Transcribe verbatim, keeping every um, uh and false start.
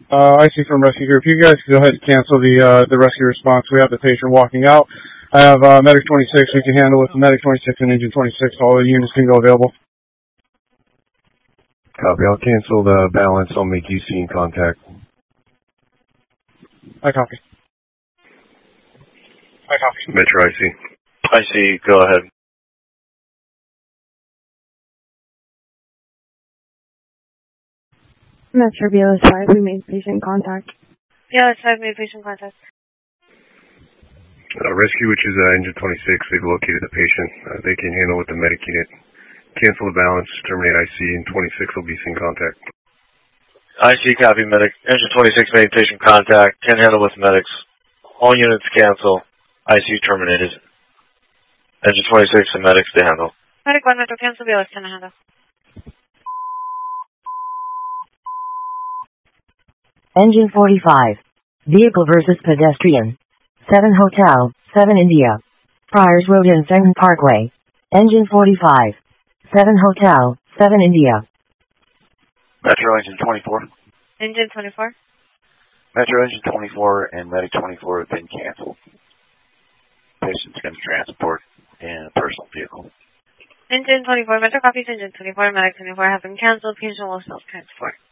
Uh, I C from Rescue Group. You guys can go ahead and cancel the uh, the rescue response. We have the patient walking out. I have uh, Medic twenty-six. We can handle with Medic twenty-six and Engine twenty-six. All the units can go available. Copy. I'll cancel the balance. I'll make U C in contact. I copy. I copy. Metro I C. I C. Go ahead. Metro B L S five, we made patient contact. B L S five made patient contact. Uh, rescue, which is uh, Engine twenty-six, they've located the patient. Uh, they can handle with the medic unit. Cancel the balance, terminate I C, and twenty-six will be in contact. I C, copy, medic. Engine twenty-six made patient contact. Can handle with medics. All units cancel. I C terminated. Engine twenty-six and medics to handle. Medic one, Metro cancel, B L S ten to handle. Engine forty-five. Vehicle versus pedestrian. seven Hotel, seven India. Friars Road and Fenton Parkway. Engine forty-five. seven Hotel, seven India. Metro Engine twenty-four. Engine twenty-four. Metro Engine twenty-four and Medic twenty-four have been canceled. Patient's going to transport in a personal vehicle. Engine twenty-four, Metro copies Engine twenty-four, Medic twenty-four have been canceled. Patient will self-transport.